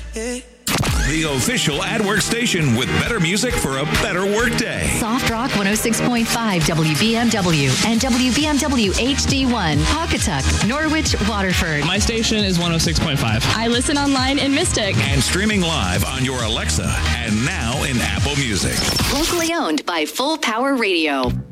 The official AdWork station with better music for a better workday. Soft Rock 106.5 WBMW and WBMW HD1, Pawcatuck, Norwich, Waterford. My station is 106.5. I listen online in Mystic. And streaming live on your Alexa and now in Apple Music. Locally owned by Full Power Radio.